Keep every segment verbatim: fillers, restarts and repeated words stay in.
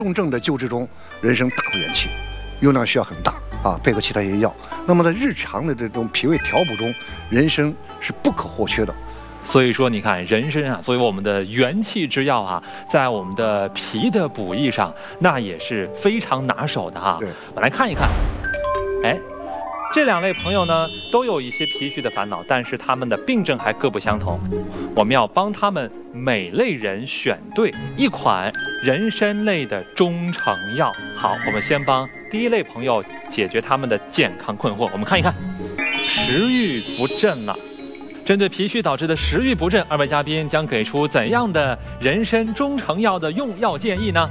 重症的救治中，人参大补元气，用量需要很大啊，配合其他一些药。那么在日常的这种脾胃调补中，人参是不可或缺的。 所以说，你看人参啊，作为我们的元气之药啊，在我们的脾的补益上，那也是非常拿手的哈。 对， 我来看一看，哎。这两类朋友呢，都有一些脾虚的烦恼，但是他们的病症还各不相同。我们要帮他们每类人选对一款人参类的中成药。好，我们先帮第一类朋友解决他们的健康困惑。我们看一看，食欲不振了。针对脾虚导致的食欲不振，二位嘉宾将给出怎样的人参中成药的用药建议呢？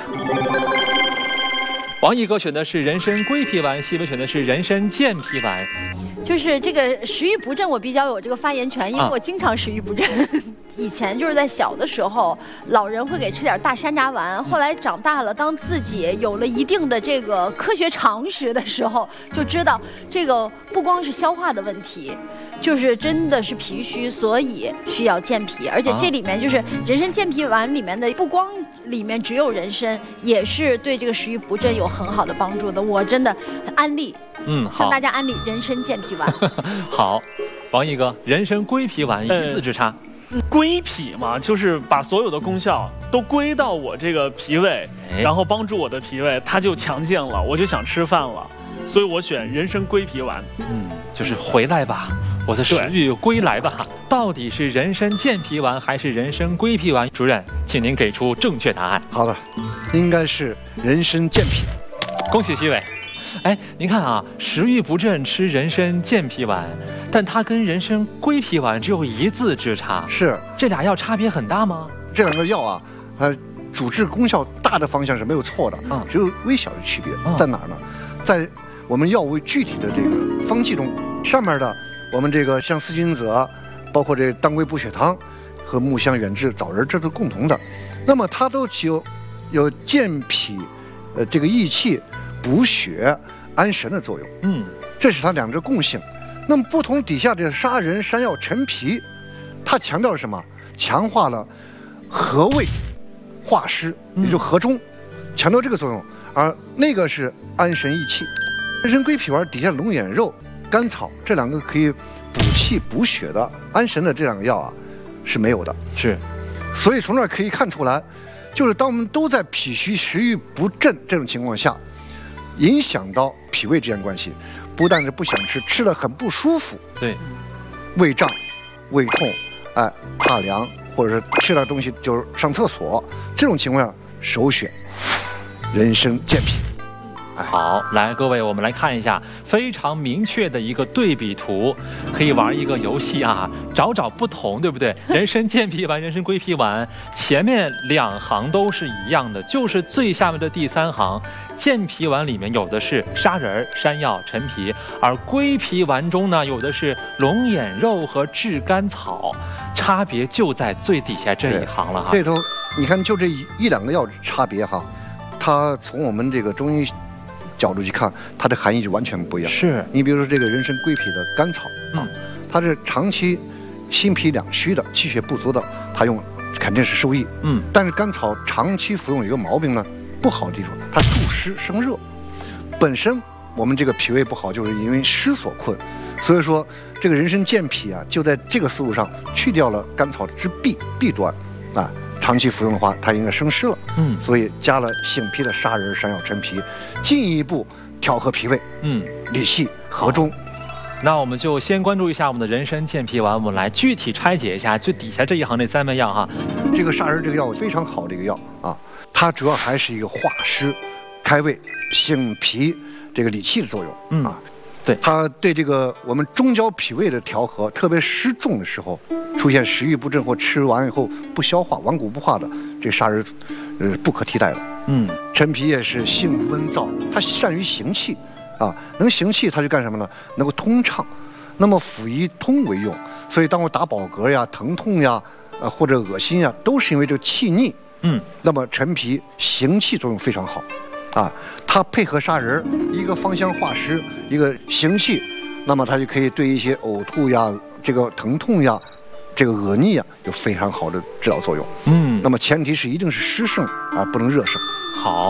王毅哥选的是人参归脾丸，西北选的是人参健脾丸。 就是这个食欲不振，我比较有这个发言权，因为我经常食欲不振。啊、以前就是在小的时候，老人会给吃点大山楂丸。后来长大了，当自己有了一定的这个科学常识的时候，就知道这个不光是消化的问题。就是真的是脾虚，所以需要健脾，而且这里面就是人参健脾丸里面的，不光里面只有人参，也是对这个食欲不振有很好的帮助的。我真的安利， 嗯， 向大家安利人参健脾丸。 好，王毅哥，人参归脾丸一字之差。 嗯、归脾嘛，就是把所有的功效都归到我这个脾胃，哎、然后帮助我的脾胃，它就强健了，我就想吃饭了，所以我选人参归脾丸。 嗯，就是回来吧。我的食欲归来吧，到底是人参健脾丸还是人参归脾丸？主任，请您给出正确答案。 好的，应该是人参健脾。 恭喜西伟。哎，您看啊，食欲不振吃人参健脾丸，但它跟人参归脾丸只有一字之差。 是， 这俩药差别很大吗？ 这两个药啊，它主治功效大的方向是没有错的，嗯，只有微小的区别。嗯、在哪儿呢？在我们药物具体的这个方剂中，上面的。我们这个像四君子啊，包括这当归补血汤和木香远志枣仁，这都共同的。那么它都起有有健脾、呃这个益气、补血、安神的作用。嗯，这是它两者共性。那么不同底下这杀人、山药、陈皮，它强调了什么？强化了和胃、化湿，也就和中，强调这个作用。而那个是安神益气。人参归脾丸底下龙眼肉。甘草这两个可以补气补血的安神的这两个药啊是没有的， 是， 所以从这儿可以看出来，就是当我们都在脾虚食欲不振这种情况下，影响到脾胃之间关系，不但是不想吃，吃了很不舒服， 对， 胃胀、胃痛，哎，怕凉，或者是吃点东西就是上厕所，这种情况下首选人参健脾。 好，来各位，我们来看一下非常明确的一个对比图，可以玩一个游戏啊，找找不同，对不对？人参健脾丸、人参归脾丸，前面两行都是一样的，就是最下面的第三行，健脾丸里面有的是砂仁、山药、陈皮，而归脾丸中呢，有的是龙眼肉和炙甘草，差别就在最底下这一行了哈。 这头你看，就这一一两个药差别哈，它从我们这个中医角度去看，它的含义就完全不一样。 是你比如说这个人参归脾的甘草啊，嗯、它是长期心脾两虚的、气血不足的，它用肯定是受益。嗯，但是甘草长期服用有一个毛病呢，不好的地方，它助湿生热。本身我们这个脾胃不好，就是因为湿所困，所以说这个人参健脾啊，就在这个思路上去掉了甘草之弊弊端啊。长期服用的话，它应该生湿了，嗯，所以加了性脾的砂仁、山药、陈皮，进一步调和脾胃，嗯，理气和中。 那我们就先关注一下我们的人参健脾丸，我们来具体拆解一下最底下这一行那三味药哈。 这个砂仁这个药非常好的一个药啊，它主要还是一个化湿、开胃、性脾这个理气的作用，嗯啊。 对， 它对这个我们中焦脾胃的调和，特别湿重的时候，出现食欲不振或吃完以后不消化、顽固不化的，这砂仁，呃，不可替代的。嗯，陈皮也是性温燥，它善于行气，啊，能行气它就干什么呢？能够通畅。那么辅以通为用，所以当我打饱嗝呀、疼痛呀，呃或者恶心呀，都是因为这个气逆。嗯，那么陈皮行气作用非常好。啊，它配合砂仁，一个芳香化湿，一个行气，那么它就可以对一些呕吐呀、这个疼痛呀、这个恶逆呀有非常好的治疗作用。嗯，那么前提是一定是湿盛啊，不能热盛。 好。